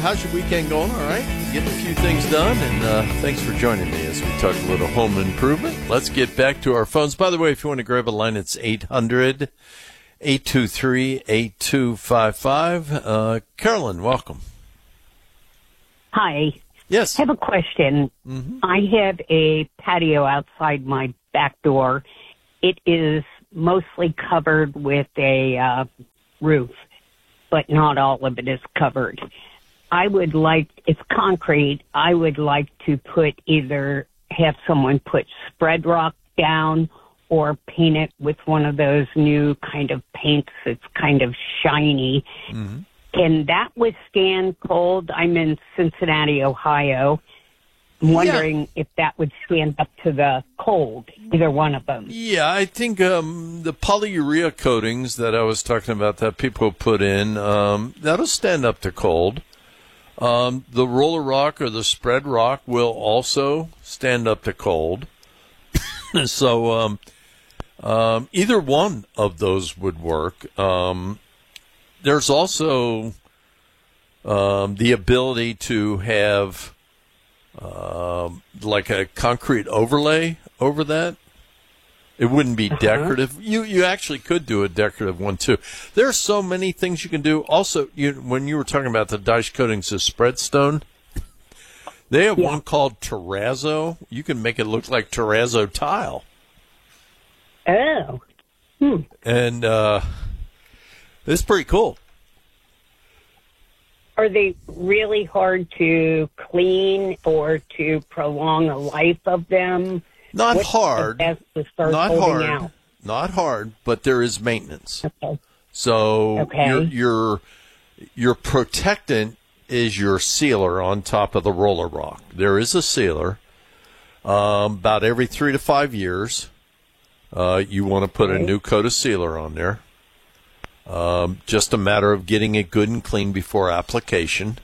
how's your weekend going? All right, getting a few things done, and thanks for joining me as we talk a little home improvement. Let's get back to our phones. By the way, if you want to grab a line, it's 800-823-8255. Carolyn, welcome. Hi. Yes. I have a question. Mm-hmm. I have a patio outside my back door. It is mostly covered with a roof, but not all of it is covered. It's concrete. I would like to have someone put spread rock down or paint it with one of those new kind of paints that's kind of shiny. Mm-hmm. Can that withstand cold? I'm in Cincinnati, Ohio. I'm wondering if that would stand up to the cold, either one of them. Yeah, I think the polyurea coatings that I was talking about that people put in, that'll stand up to cold. The roller rock or the spread rock will also stand up to cold. So either one of those would work. There's also the ability to have like a concrete overlay over that. It wouldn't be decorative. You actually could do a decorative one, too. There are so many things you can do. Also, when you were talking about the Daesh coatings of Spreadstone, they have one called Terrazzo. You can make it look like terrazzo tile. Oh. And it's pretty cool. Are they really hard to clean or to prolong the life of them? Not hard. Out? Not hard, but there is maintenance. Okay. So your protectant is your sealer on top of the roller rock. There is a sealer. About every 3 to 5 years, you want to put a new coat of sealer on there. Just a matter of getting it good and clean before application.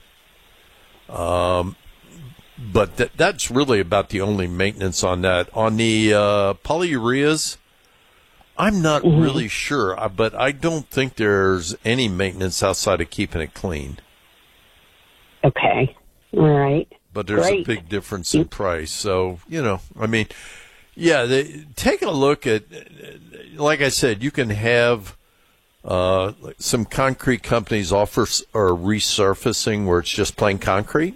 But that's really about the only maintenance on that. On the polyureas, I'm not really sure, but I don't think there's any maintenance outside of keeping it clean. Okay. All right. But there's a big difference in price. So, take a look at, like I said, you can have some concrete companies offer or resurfacing where it's just plain concrete.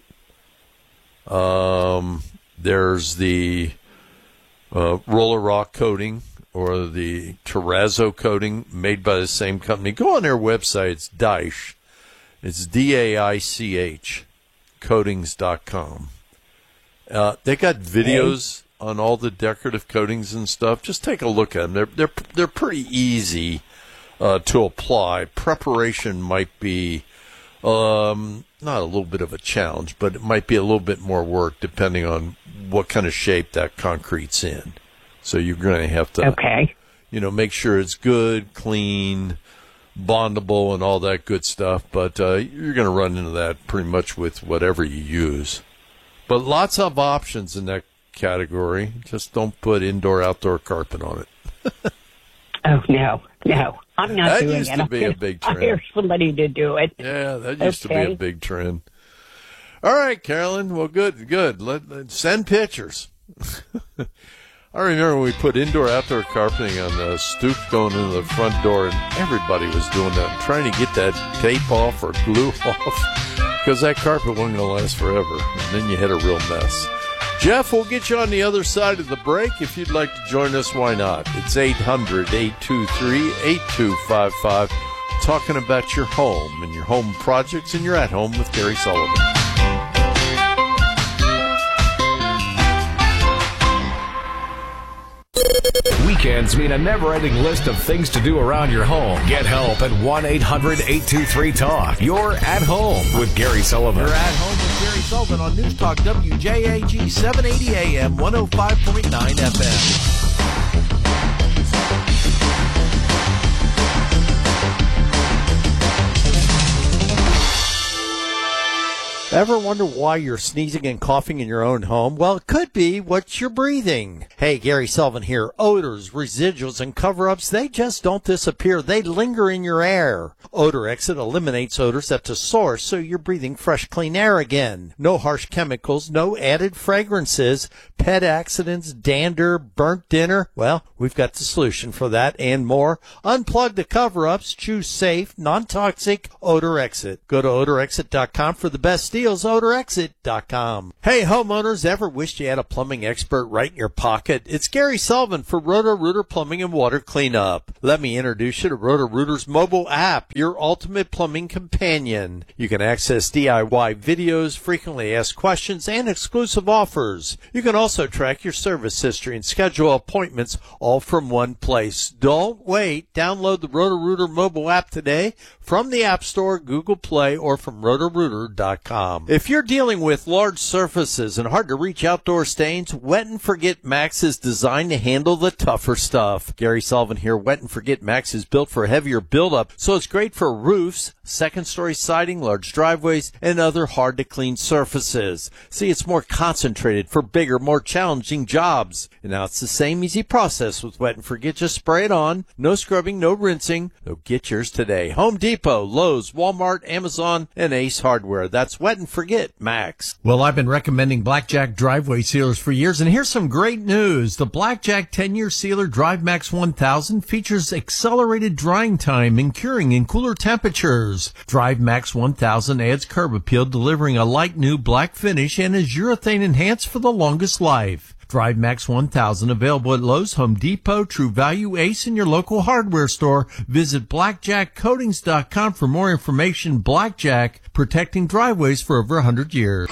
There's the roller rock coating or the terrazzo coating made by the same company. Go on their website. It's Daesh. It's DAICH coatings.com. They got videos on all the decorative coatings and stuff. Just take a look at them. They're pretty easy to apply. Preparation might be not a little bit of a challenge, but it might be a little bit more work depending on what kind of shape that concrete's in. So you're going to have to, make sure it's good, clean, bondable, and all that good stuff. But you're going to run into that pretty much with whatever you use. But lots of options in that category. Just don't put indoor-outdoor carpet on it. Oh, no. I'm not doing it. That used to be a big trend. Hire somebody to do it. Yeah, that used to be a big trend. All right, Carolyn. Well, good. Let's send pictures. I remember when we put indoor-outdoor carpeting on the stoop going into the front door, and everybody was doing that, trying to get that tape off or glue off, because that carpet wasn't going to last forever. And then you had a real mess. Jeff, we'll get you on the other side of the break. If you'd like to join us, why not? It's 800-823-8255, talking about your home and your home projects, and you're at home with Gary Sullivan. Weekends mean a never-ending list of things to do around your home. Get help at 1-800-823-TALK. You're at home with Gary Sullivan. You're at home with Gary Sullivan on News Talk WJAG 780 AM, 105.9 FM. Ever wonder why you're sneezing and coughing in your own home? Well, it could be what you're breathing. Hey, Gary Sullivan here. Odors, residuals, and cover-ups, they just don't disappear. They linger in your air. Odor Exit eliminates odors at the source, so you're breathing fresh, clean air again. No harsh chemicals, no added fragrances, pet accidents, dander, burnt dinner. Well, we've got the solution for that and more. Unplug the cover-ups. Choose safe, non-toxic Odor Exit. Go to odorexit.com for the best deals. odorexit.com. Hey, homeowners, ever wished you had a plumbing expert right in your pocket? It's Gary Sullivan for Roto-Rooter Plumbing and Water Cleanup. Let me introduce you to Roto-Rooter's mobile app, your ultimate plumbing companion. You can access DIY videos, frequently asked questions, and exclusive offers. You can also track your service history and schedule appointments all from one place. Don't wait. Download the Roto-Rooter mobile app today from the App Store, Google Play, or from rotorooter.com. If you're dealing with large surfaces and hard-to-reach outdoor stains, Wet and Forget Max is designed to handle the tougher stuff. Gary Sullivan here. Wet and Forget Max is built for heavier buildup, so it's great for roofs, second-story siding, large driveways, and other hard-to-clean surfaces. See, it's more concentrated for bigger, more challenging jobs. And now it's the same easy process with Wet and Forget. Just spray it on. No scrubbing, no rinsing. So get yours today. Home Depot, Lowe's, Walmart, Amazon, and Ace Hardware. That's Wet and Forget Max. Well, I've been recommending Blackjack driveway sealers for years, and here's some great news. The Blackjack 10-year sealer Drive Max 1000 features accelerated drying time and curing in cooler temperatures. Drive Max 1000 adds curb appeal, delivering a light new black finish, and is urethane enhanced for the longest life. Drive Max 1000 available at Lowe's, Home Depot, True Value, Ace, and your local hardware store. Visit blackjackcoatings.com for more information. Blackjack, protecting driveways for over 100 years.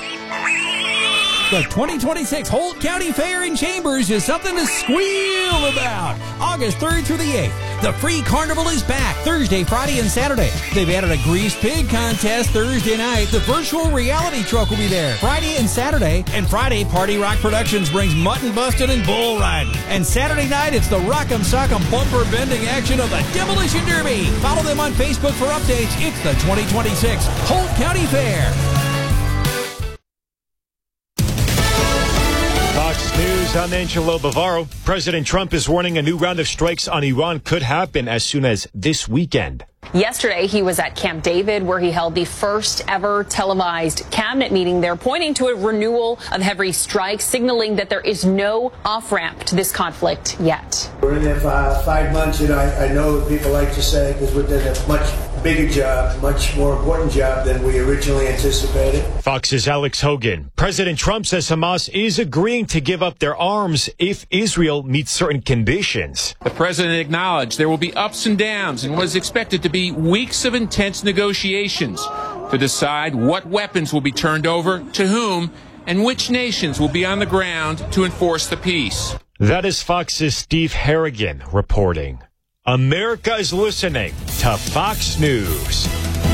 The 2026 Holt County Fair in Chambers is something to squeal about. August 3rd through the 8th. The free carnival is back Thursday, Friday, and Saturday. They've added a greased pig contest Thursday night. The virtual reality truck will be there Friday and Saturday. And Friday, Party Rock Productions brings mutton busting and bull riding. And Saturday night, it's the Rock'em Sock'em bumper bending action of the Demolition Derby. Follow them on Facebook for updates. It's the 2026 Holt County Fair. Fox News, I'm Angelo Bavaro. President Trump is warning a new round of strikes on Iran could happen as soon as this weekend. Yesterday, he was at Camp David, where he held the first ever televised cabinet meeting there, pointing to a renewal of heavy strikes, signaling that there is no off-ramp to this conflict yet. We're in there for 5 months, and I know what people like to say, because we're doing a much bigger job, much more important job than we originally anticipated. Fox's Alex Hogan. President Trump says Hamas is agreeing to give up their arms if Israel meets certain conditions. The president acknowledged there will be ups and downs in what is expected to be weeks of intense negotiations to decide what weapons will be turned over to whom and which nations will be on the ground to enforce the peace. That is Fox's Steve Harrigan reporting. America is listening to Fox News.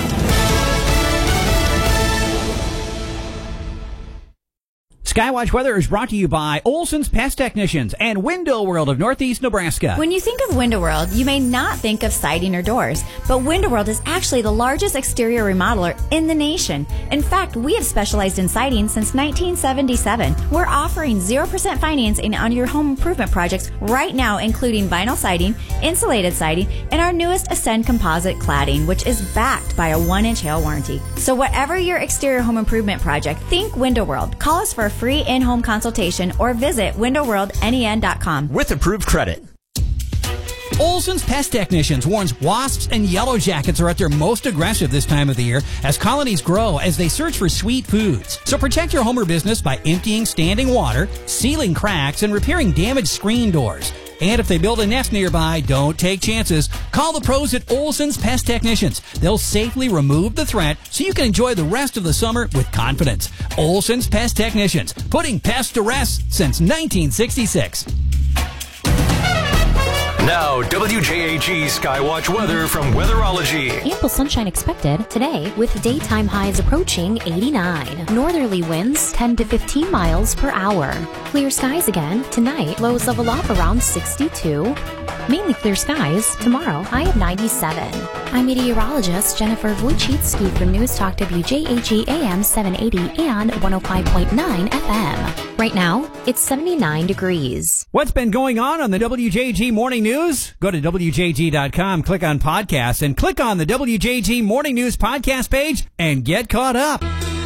Skywatch Weather is brought to you by Olson's Pest Technicians and Window World of Northeast Nebraska. When you think of Window World, you may not think of siding or doors, but Window World is actually the largest exterior remodeler in the nation. In fact, we have specialized in siding since 1977. We're offering 0% financing on your home improvement projects right now, including vinyl siding, insulated siding, and our newest Ascend composite cladding, which is backed by a 1-inch hail warranty. So whatever your exterior home improvement project, think Window World. Call us for a free in-home consultation or visit windowworldnen.com with approved credit. Olson's Pest Technicians warns wasps and yellow jackets are at their most aggressive this time of the year as colonies grow as they search for sweet foods. So protect your home or business by emptying standing water, sealing cracks, and repairing damaged screen doors. And if they build a nest nearby, don't take chances. Call the pros at Olson's Pest Technicians. They'll safely remove the threat so you can enjoy the rest of the summer with confidence. Olson's Pest Technicians, putting pests to rest since 1966. Now, WJAG Skywatch weather from Weatherology. Ample sunshine expected today with daytime highs approaching 89. Northerly winds 10 to 15 miles per hour. Clear skies again tonight. Lows level off around 62. Mainly clear skies tomorrow. High of 97. I'm meteorologist Jennifer Wojcicki for News Talk WJAG AM 780 and 105.9 FM. Right now, it's 79 degrees. What's been going on the WJG Morning News? Go to WJG.com, click on podcasts, and click on the WJG Morning News podcast page and get caught up.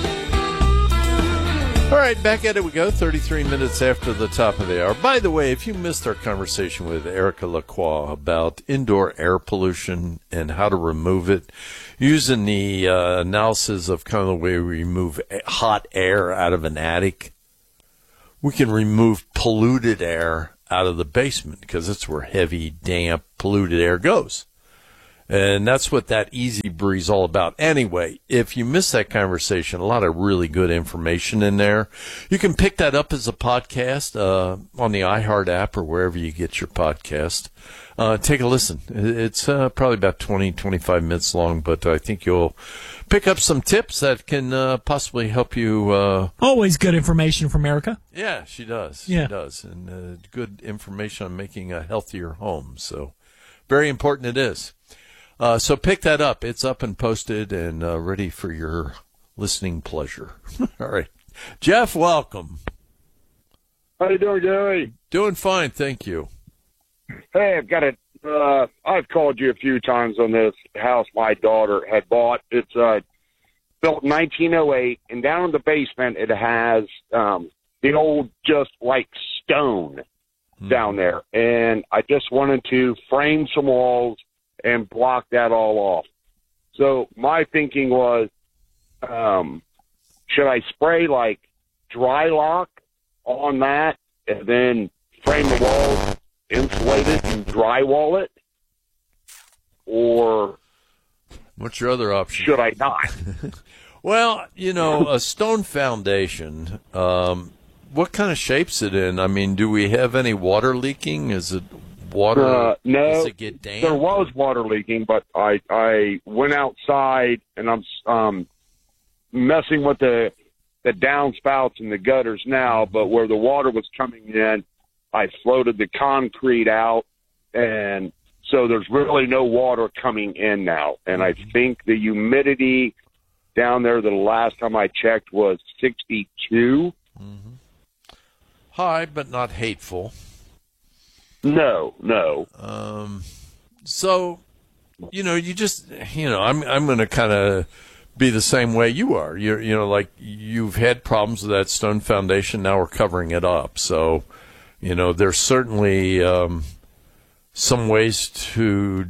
All right, back at it we go, 33 minutes after the top of the hour. By the way, if you missed our conversation with Erica Lacroix about indoor air pollution and how to remove it, using the analysis of kind of the way we remove hot air out of an attic, we can remove polluted air out of the basement because that's where heavy, damp, polluted air goes. And that's what that Easy Breeze is all about. Anyway, if you missed that conversation, a lot of really good information in there. You can pick that up as a podcast on the iHeart app or wherever you get your podcast. Take a listen. It's probably about 20, 25 minutes long, but I think you'll pick up some tips that can possibly help you. Always good information from Erica. Yeah, she does. Yeah. She does. And good information on making a healthier home. So very important it is. So pick that up. It's up and posted and ready for your listening pleasure. All right. Jeff, welcome. How you doing, Gary? Doing fine, thank you. Hey, I've called you a few times on this house my daughter had bought. It's built in 1908, and down in the basement it has the old just like stone down there. And I just wanted to frame some walls and block that all off. So my thinking was, should I spray like dry lock on that and then frame the walls, insulate it, and drywall it? Or what's your other option? Should I not? Well, a stone foundation, what kind of shape's it in? I mean, do we have any water leaking? Is it water? No, does it get damp? There was water leaking, but I went outside and I'm messing with the downspouts and the gutters now. But where the water was coming in, I floated the concrete out, and so there's really no water coming in now. And I think the humidity down there, the last time I checked, was 62. Mm-hmm. High, but not hateful. No. So, you just, I'm going to kind of be the same way you are. Like you've had problems with that stone foundation. Now we're covering it up. So, there's certainly some ways to,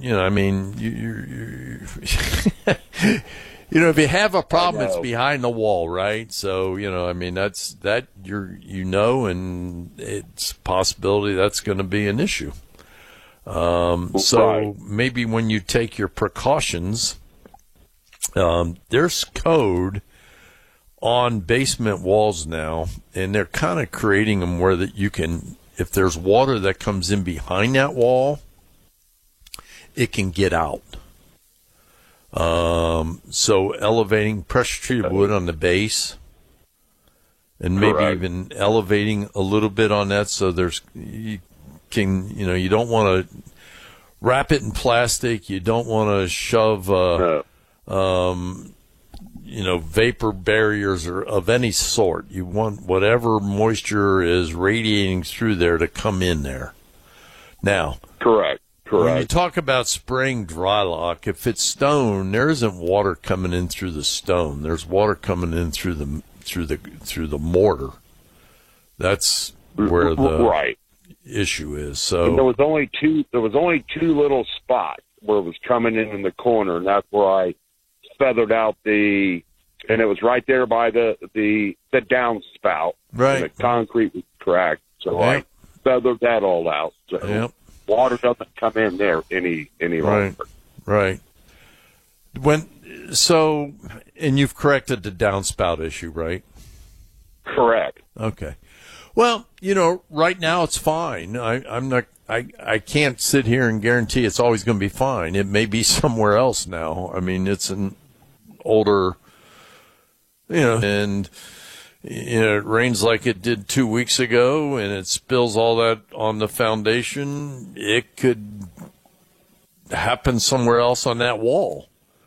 if you have a problem, it's behind the wall, right? So, that's that and it's a possibility that's going to be an issue. So maybe when you take your precautions, there's code on basement walls now, and they're kind of creating them where that you can, if there's water that comes in behind that wall, it can get out. So elevating pressure-treated wood on the base, and maybe even elevating a little bit on that, so you don't want to wrap it in plastic. You don't want to shove, vapor barriers or of any sort. You want whatever moisture is radiating through there to come in there. Now, correct. When you talk about spraying dry lock, if it's stone, there isn't water coming in through the stone. There's water coming in through the mortar. That's where the issue is. So and there was only two little spots where it was coming in the corner, and that's where I feathered out and it was right there by the downspout. Right. And the concrete was cracked, so I feathered that all out. So water doesn't come in there any longer. Right. And you've corrected the downspout issue, right? Correct. Okay. Well, right now it's fine. I can't sit here and guarantee it's always going to be fine. It may be somewhere else now. I mean, it's an older, and it rains like it did 2 weeks ago, and it spills all that on the foundation. It could happened somewhere else on that wall.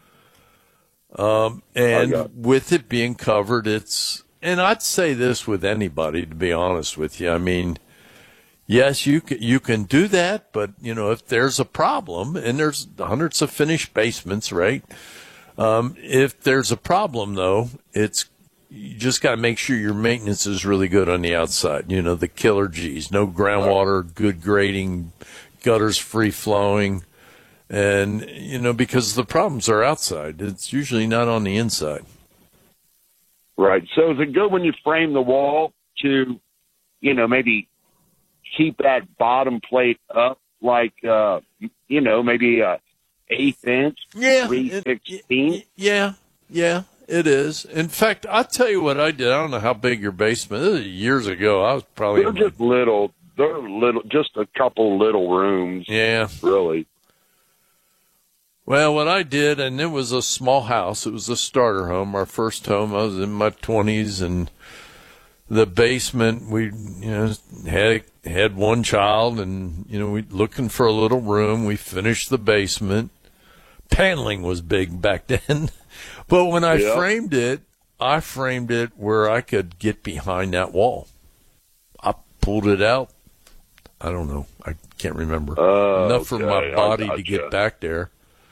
And with it being covered, and I'd say this with anybody, to be honest with you. I mean, yes, you can do that, but, if there's a problem, and there's hundreds of finished basements, right? If there's a problem, though, you just got to make sure your maintenance is really good on the outside. The killer G's, no groundwater, good grading, gutters free flowing. And, because the problems are outside, it's usually not on the inside. Right. So is it good when you frame the wall to, maybe keep that bottom plate up like, maybe a 1/8 inch, 3/16? Yeah, it is. In fact, I'll tell you what I did. I don't know how big your basement is. Years ago, I was probably... They're just little. They're little, just a couple little rooms. Yeah. Really. Well, what I did, and it was a small house. It was a starter home, our first home. I was in my 20s, and the basement, we had one child, and we looking for a little room. We finished the basement. Paneling was big back then, but when I framed it where I could get behind that wall. I pulled it out. I don't know. I can't remember enough for my body to get back there.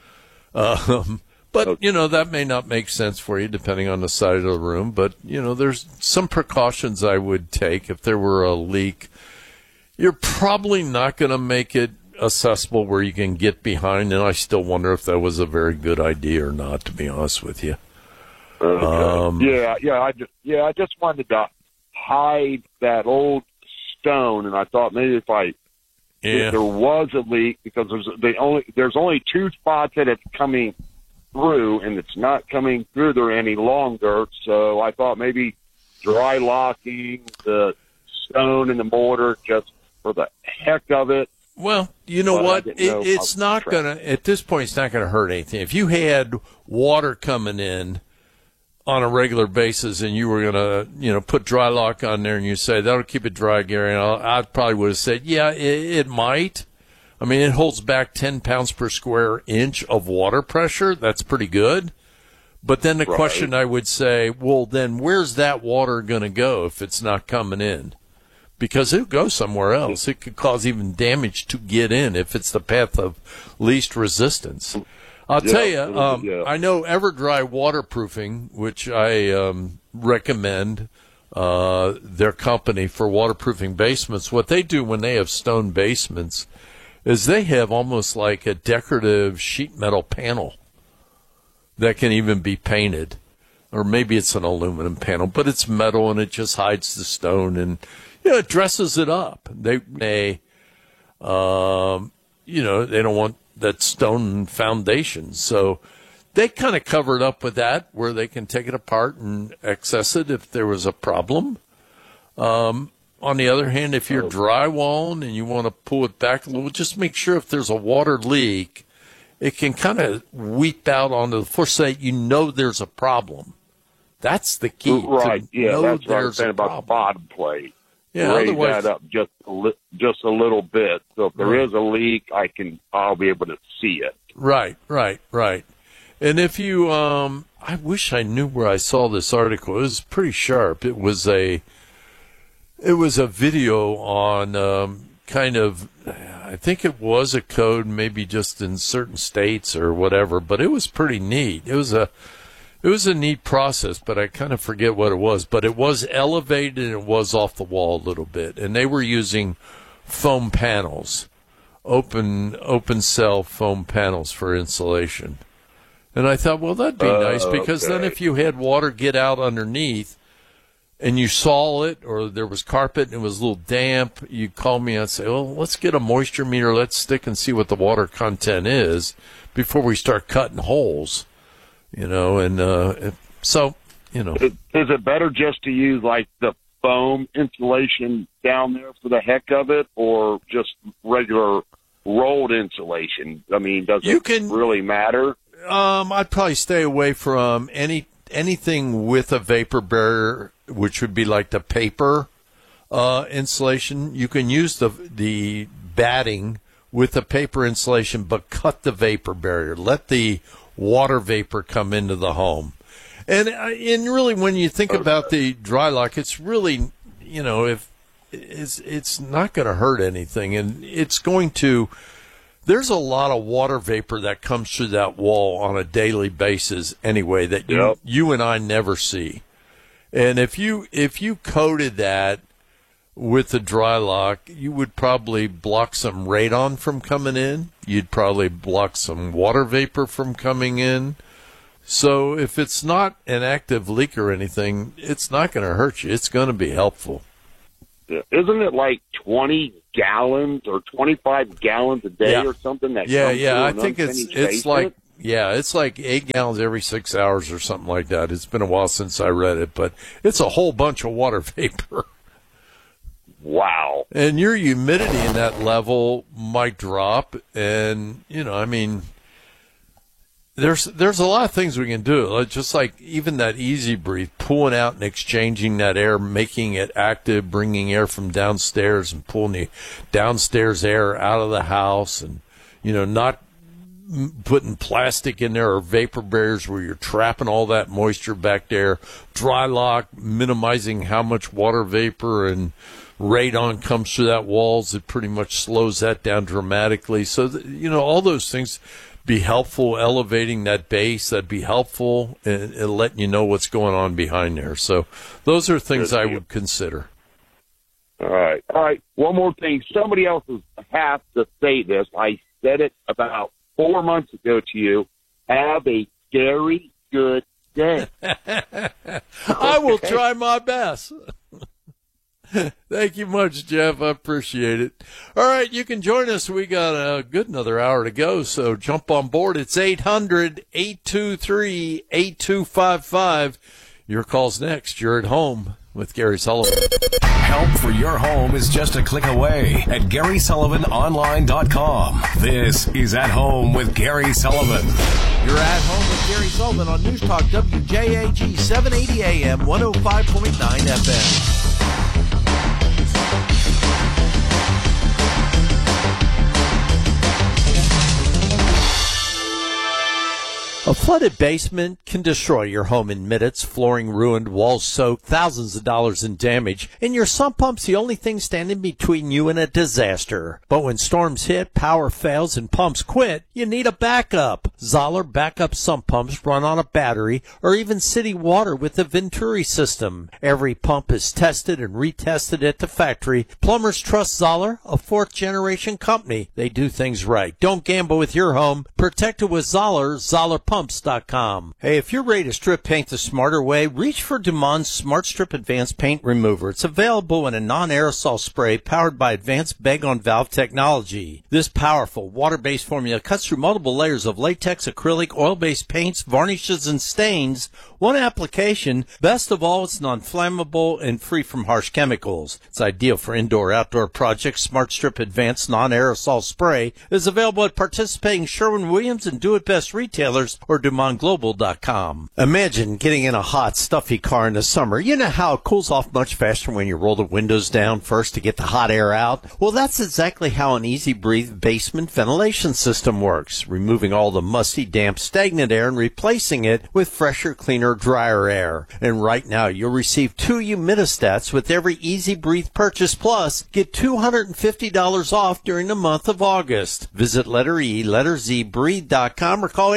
But, that may not make sense for you depending on the side of the room. But, there's some precautions I would take if there were a leak. You're probably not going to make it accessible where you can get behind. And I still wonder if that was a very good idea or not, to be honest with you. Okay. I just wanted to hide that old stone. And I thought maybe if there was a leak, because there's only two spots that it's coming through, and it's not coming through there any longer. So I thought maybe dry locking the stone and the mortar just for the heck of it. Well, you know what? It's not going to, at this point, it's not going to hurt anything. If you had water coming in on a regular basis and you were going to, put dry lock on there and you say, that'll keep it dry, Gary, and I probably would have said, yeah, it might. I mean, it holds back 10 pounds per square inch of water pressure. That's pretty good. But then the question I would say, well, then where's that water going to go if it's not coming in? Because it'll go somewhere else. It could cause even damage to get in if it's the path of least resistance. I'll tell you, I know EverDry Waterproofing, which I recommend their company for waterproofing basements. What they do when they have stone basements is they have almost like a decorative sheet metal panel that can even be painted. Or maybe it's an aluminum panel, but it's metal and it just hides the stone and it dresses it up. They don't want that stone foundation. So they kind of cover it up with that where they can take it apart and access it if there was a problem. On the other hand, if you're drywalling and you want to pull it back a little, just make sure if there's a water leak, it can kind of weep out onto the floor so that there's a problem. That's the key. Right, that's what I was saying about the bottom plate. Yeah, raise that up just a little bit. So if there is a leak, I'll be able to see it. Right. And if you, I wish I knew where I saw this article. It was pretty sharp. It was a video on I think it was a code, maybe just in certain states or whatever. But it was pretty neat. It was a neat process, but I kind of forget what it was. But it was elevated and it was off the wall a little bit. And they were using foam panels, open cell foam panels for insulation. And I thought, well, that'd be nice because then if you had water get out underneath and you saw it or there was carpet and it was a little damp, you'd call me and I'd say, well, let's get a moisture meter. Let's stick and see what the water content is before we start cutting holes. Is it better just to use like the foam insulation down there for the heck of it, or just regular rolled insulation? I mean, does it really matter? I'd probably stay away from anything with a vapor barrier, which would be like the paper insulation. You can use the batting with the paper insulation, but cut the vapor barrier. Let the water vapor come into the home. And really, when you think about the dry lock, it's really, if it's not going to hurt anything, and it's going to. There's a lot of water vapor that comes through that wall on a daily basis anyway that you and I never see. And if you coated that with the dry lock, you would probably block some radon from coming in. You'd probably block some water vapor from coming in. So if it's not an active leak or anything, it's not going to hurt you. It's going to be helpful. Isn't it like 20 gallons or 25 gallons a day or something? That I think it's like it's like 8 gallons every 6 hours or something like that. It's been a while since I read it, but it's a whole bunch of water vapor. Wow. And your humidity in that level might drop, and there's a lot of things we can do. Just like even that Easy Breathe, pulling out and exchanging that air, making it active, bringing air from downstairs and pulling the downstairs air out of the house, and not putting plastic in there or vapor barriers where you're trapping all that moisture back there. Dry lock, minimizing how much water vapor and radon comes through that walls. It pretty much slows that down dramatically. So all those things be helpful. Elevating that base, that'd be helpful, and letting you know what's going on behind there. So those are things I would consider. All right. One more thing. Somebody else has to say this. I said it about 4 months ago to you. Have a very good day. I will try my best. Thank you much, Jeff. I appreciate it. All right, you can join us. We got a good another hour to go, so jump on board. It's 800-823-8255. Your call's next. You're at home with Gary Sullivan. Help for your home is just a click away at GarySullivanOnline.com. This is At Home with Gary Sullivan. You're at home with Gary Sullivan on News Talk WJAG 780 AM, 105.9 FM. A flooded basement can destroy your home in minutes. Flooring ruined, walls soaked, thousands of dollars in damage, and your sump pump's the only thing standing between you and a disaster. But when storms hit, power fails, and pumps quit, you need a backup. Zoller backup sump pumps run on a battery or even city water with the Venturi system. Every pump is tested and retested at the factory. Plumbers trust Zoller, a fourth-generation company. They do things right. Don't gamble with your home. Protect it with Zoller, ZollerPumps.com. Hey, if you're ready to strip paint the smarter way, reach for Dumont Smart Strip Advanced Paint Remover. It's available in a non-aerosol spray powered by advanced bag-on-valve technology. This powerful water-based formula cuts through multiple layers of latex, acrylic, oil-based paints, varnishes, and stains. One application. Best of all, it's non-flammable and free from harsh chemicals. It's ideal for indoor-outdoor projects. Smart Strip Advanced Non-Aerosol Spray is available at participating Sherwin-Williams and Do-It-Best retailers or DumontGlobal.com. Imagine getting in a hot, stuffy car in the summer. You know how it cools off much faster when you roll the windows down first to get the hot air out? Well, that's exactly how an Easy Breathe basement ventilation system works, removing all the musty, damp, stagnant air and replacing it with fresher, cleaner, drier air. And right now, you'll receive 2 humidistats with every Easy Breathe purchase, plus get $250 off during the month of August. Visit letter E, letter Z, breathe.com or call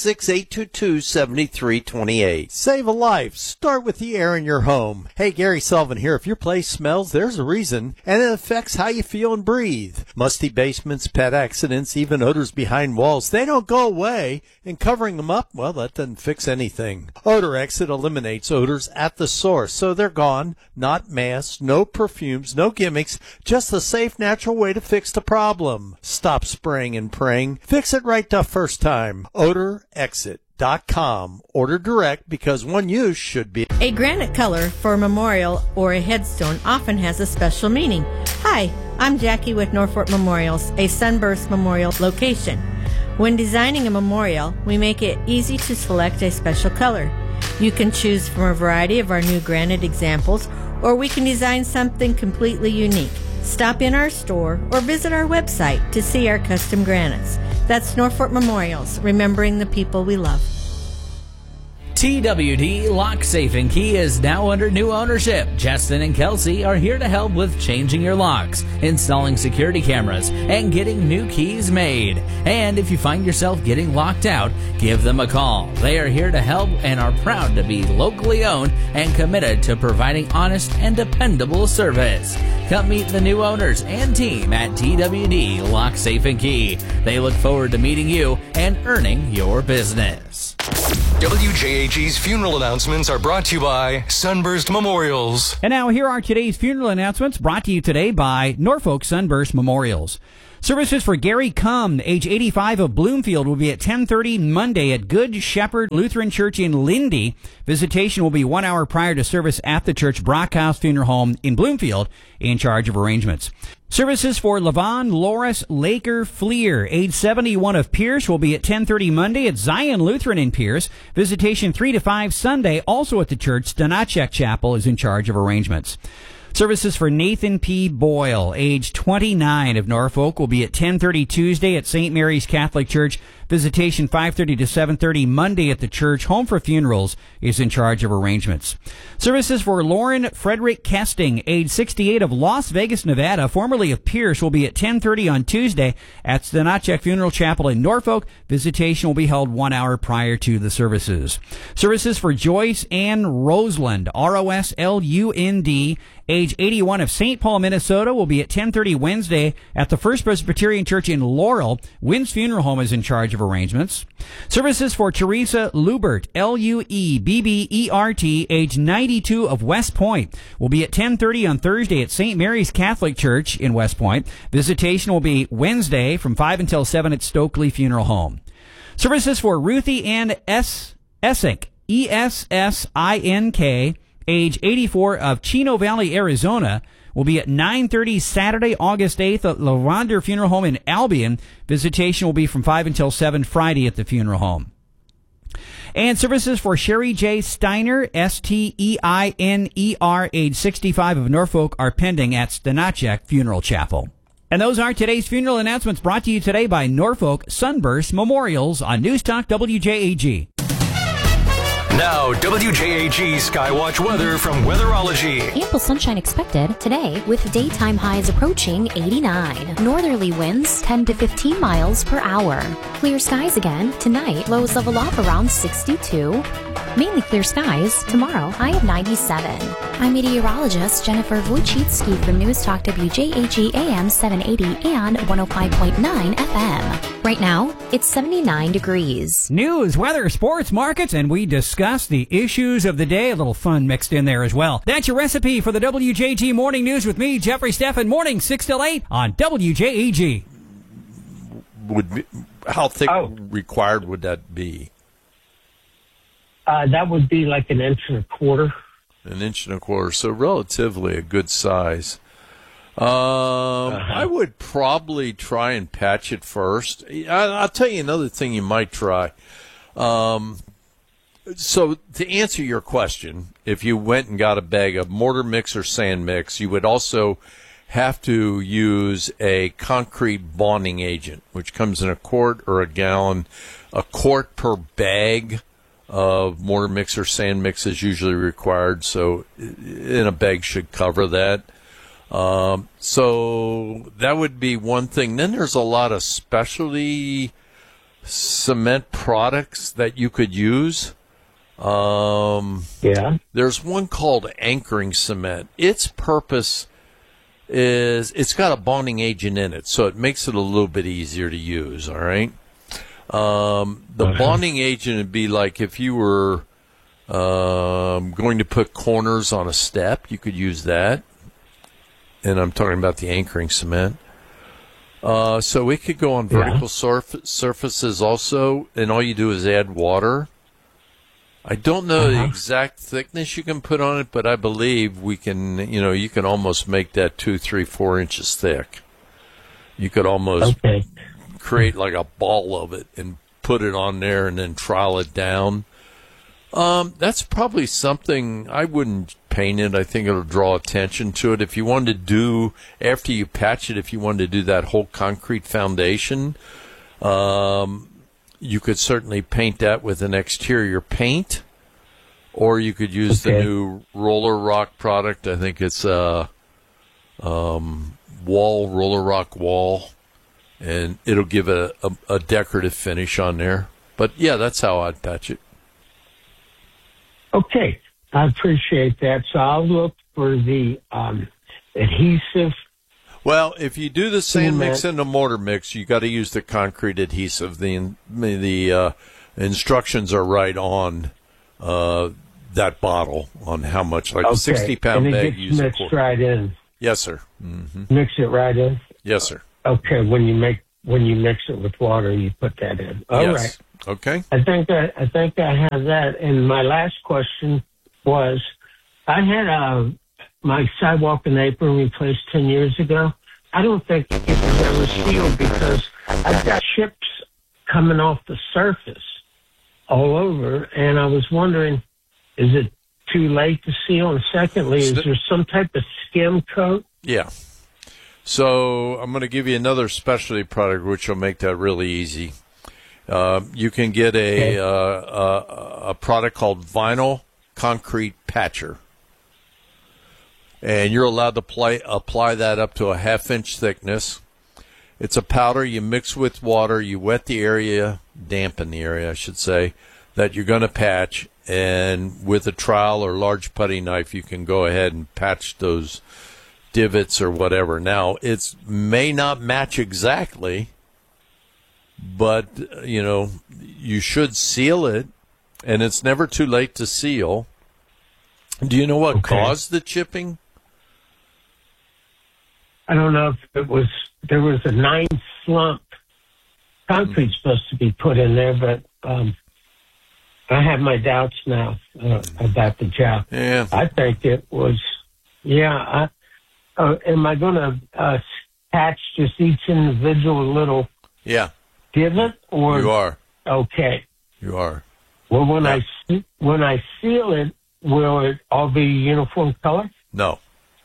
866-822-7328. Save a life. Start with the air in your home. Hey, Gary Sullivan here. If your place smells, there's a reason, and it affects how you feel and breathe. Musty basements, pet accidents, even odors behind walls, they don't go away, and covering them up, well, that doesn't fix anything. Odor Exit eliminates odors at the source, so they're gone. Not masks, no perfumes, no gimmicks, just a safe, natural way to fix the problem. Stop spraying and praying. Fix it right the first time. OdorExit.com. Order direct because one use should be. A granite color for a memorial or a headstone often has a special meaning. Hi, I'm Jackie with Norfolk Memorials, a Sunburst Memorial location. When designing a memorial, we make it easy to select a special color. You can choose from a variety of our new granite examples, or we can design something completely unique. Stop in our store or visit our website to see our custom granites. That's Norfolk Memorials, remembering the people we love. TWD Lock Safe and Key is now under new ownership. Justin and Kelsey are here to help with changing your locks, installing security cameras, and getting new keys made. And if you find yourself getting locked out, give them a call. They are here to help and are proud to be locally owned and committed to providing honest and dependable service. Come meet the new owners and team at TWD Lock Safe and Key. They look forward to meeting you and earning your business. WJAG's funeral announcements are brought to you by Sunburst Memorials. And now here are today's funeral announcements brought to you today by Norfolk Sunburst Memorials. Services for Gary Cum, age 85 of Bloomfield, will be at 10:30 Monday at Good Shepherd Lutheran Church in Lindy. Visitation will be 1 hour prior to service at the church Brockhouse Funeral Home in Bloomfield, in charge of arrangements. Services for Levon Loris Laker Fleer, age 71 of Pierce, will be at 10:30 Monday at Zion Lutheran in Pierce. Visitation 3 to 5 Sunday, also at the church. Stanachek Chapel is in charge of arrangements. Services for Nathan P. Boyle, age 29 of Norfolk, will be at 10:30 Tuesday at St. Mary's Catholic Church. Visitation 5:30 to 7:30 Monday at the church. Home for Funerals is in charge of arrangements. Services for Lauren Frederick Kesting, age 68 of Las Vegas, Nevada, formerly of Pierce, will be at 10:30 on Tuesday at Stanachek Funeral Chapel in Norfolk. Visitation will be held 1 hour prior to the services. Services for Joyce Ann Roseland, Roslund, age 81 of St. Paul, Minnesota, will be at 10:30 Wednesday at the First Presbyterian Church in Laurel. Wynn's Funeral Home is in charge of arrangements. Services for Teresa Lubert, Luebbert, age 92 of West Point, will be at 10:30 on Thursday at St. Mary's Catholic Church in West Point. Visitation will be Wednesday from 5 until 7 at Stokely Funeral Home. Services for Ruthie Ann Essink, Essink, age 84 of Chino Valley, Arizona, will be at 9:30 Saturday, August 8th at Lavender Funeral Home in Albion. Visitation will be from 5 until 7 Friday at the funeral home. And services for Sherry J. Steiner, Steiner, age 65 of Norfolk, are pending at Stanachek Funeral Chapel. And those are today's funeral announcements brought to you today by Norfolk Sunburst Memorials on News Talk WJAG. Now, WJAG Skywatch weather from Weatherology. Ample sunshine expected today with daytime highs approaching 89. Northerly winds 10 to 15 miles per hour. Clear skies again tonight. Lows level off around 62. Mainly clear skies tomorrow. High of 97. I'm meteorologist Jennifer Wojcicki from News Talk WJAG AM 780 and 105.9 FM. Right now, it's 79 degrees. News, weather, sports, markets, and we discuss the issues of the day. A little fun mixed in there as well. That's your recipe for the WJG Morning News with me, Jeffrey Steffen. Morning 6 till 8 on WJAG. How thick required would that be? That would be like 1.25 inches. 1.25 inches, so relatively a good size. I would probably try and patch it first. I'll tell you another thing you might try. So to answer your question, if you went and got a bag of mortar mix or sand mix, you would also have to use a concrete bonding agent, which comes in a quart or a gallon. A quart per bag of mortar mix or sand mix is usually required, so in a bag should cover that. So that would be one thing. Then there's a lot of specialty cement products that you could use. There's one called anchoring cement. Its purpose is it's got a bonding agent in it, so it makes it a little bit easier to use, all right? The bonding agent would be like if you were going to put corners on a step, you could use that. And I'm talking about the anchoring cement. So it could go on vertical surfaces also, and all you do is add water. I don't know the exact thickness you can put on it, but I believe we can, you can almost make that 2, 3, 4 inches thick. You could almost create like a ball of it and put it on there and then trowel it down. That's probably something I wouldn't paint it. I think it'll draw attention to it. If you wanted to do, after you patch it, if you wanted to do that whole concrete foundation, you could certainly paint that with an exterior paint, or you could use the new Roller Rock product. I think it's Roller Rock wall, and it'll give a decorative finish on there. But yeah, that's how I'd patch it. Okay, I appreciate that. So I'll look for the adhesive. Well, if you do the sand mix and the mortar mix, you got to use the concrete adhesive. The instructions are right on that bottle on how much, like a 60-pound bag. And it gets mixed right in. Yes, sir. Mm-hmm. Mix it right in. Yes, sir. Okay, when you mix it with water, you put that in. All right. Okay. I think I have that. And my last question was, I had my sidewalk and apron replaced 10 years ago. I don't think it was ever sealed because I've got chips coming off the surface all over, and I was wondering, is it too late to seal? And secondly, is there some type of skim coat? Yeah. So I'm going to give you another specialty product which will make that really easy. You can get a product called Vinyl Concrete Patcher. And you're allowed to apply that up to a half-inch thickness. It's a powder you mix with water. You wet the area, dampen the area, I should say, that you're going to patch. And with a trowel or large putty knife, you can go ahead and patch those divots or whatever. Now, it may not match exactly, but, you should seal it, and it's never too late to seal. Do you know what caused the chipping? I don't know if there was a 9-slump concrete supposed to be put in there, but I have my doubts now about the job. Yeah. I think it was, am I going to patch just each individual little divot? Or you are. Okay. You are. Well, when I seal it, will it all be uniform color? No.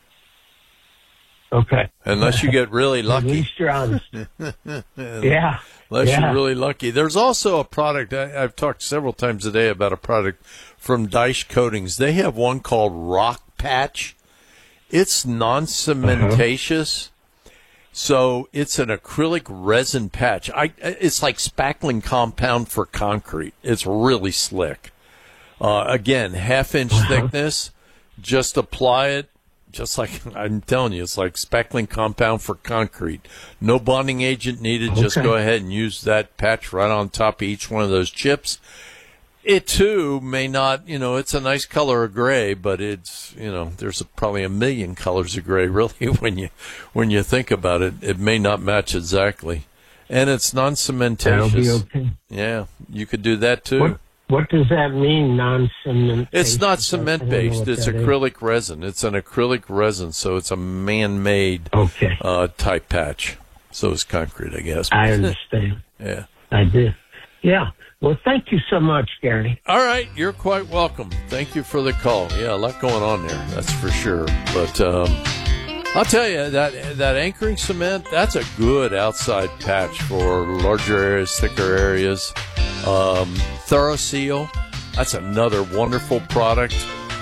Okay. Unless you get really lucky. At least you're honest. Unless you're really lucky. There's also a product, I've talked several times a day about a product from Daesh Coatings. They have one called Rock Patch. It's non-cementatious. So it's an acrylic resin patch. It's like spackling compound for concrete. It's really slick. Again, half-inch thickness. Just apply it. Just like I'm telling you, it's like spackling compound for concrete. No bonding agent needed. Okay. Just go ahead and use that patch right on top of each one of those chips. It, too, may not, it's a nice color of gray, but it's, there's probably a million colors of gray, really, when you think about it. It may not match exactly. And it's non-cementatious. That'll be okay. Yeah, you could do that, too. What does that mean, non-cement? It's not cement-based. It's acrylic resin. It's an acrylic resin, so it's a man-made type patch. So it's concrete, I guess. I understand. Yeah. I do. Yeah. Well, thank you so much, Gary. All right. You're quite welcome. Thank you for the call. Yeah, a lot going on there. That's for sure. But I'll tell you, that anchoring cement, that's a good outside patch for larger areas, thicker areas. ThoroSeal, that's another wonderful product.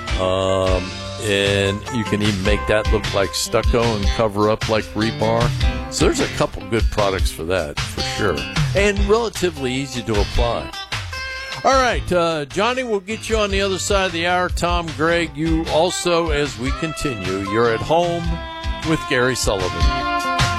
And you can even make that look like stucco and cover up like rebar. So there's a couple good products for that, for sure. And relatively easy to apply. All right, Johnny, we'll get you on the other side of the hour. Tom, Greg, you also, as we continue, you're at home with Gary Sullivan.